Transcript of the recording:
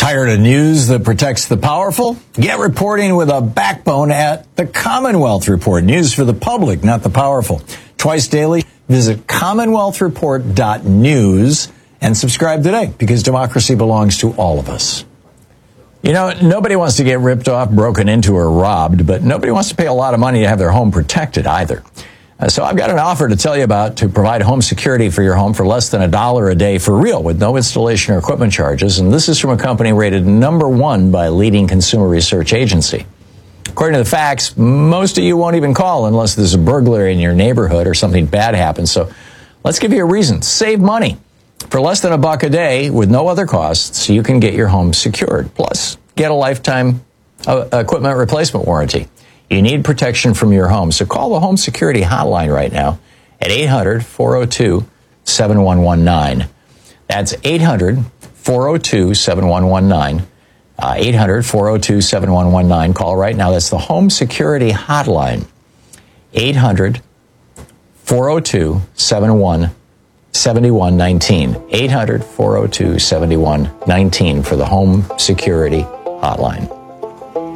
Tired of news that protects the powerful? Get reporting with a backbone at the Commonwealth Report. News for the public, not the powerful. Twice daily, visit commonwealthreport.news and subscribe today, because democracy belongs to all of us. You know, nobody wants to get ripped off, broken into, or robbed, but nobody wants to pay a lot of money to have their home protected either. So I've got an offer to tell you about to provide home security for your home for less than $1 a day for real, with no installation or equipment charges. And this is from a company rated #1 by a leading consumer research agency. According to the facts, most of you won't even call unless there's a burglary in your neighborhood or something bad happens. So let's give you a reason. Save money. For less than $1 a day with no other costs, you can get your home secured. Plus, get a lifetime equipment replacement warranty. You need protection from your home, so call the Home Security Hotline right now at 800-402-7119. That's 800-402-7119. 800-402-7119. Call right now. That's the Home Security Hotline. 800-402-7119. 800-402-7119 for the Home Security Hotline.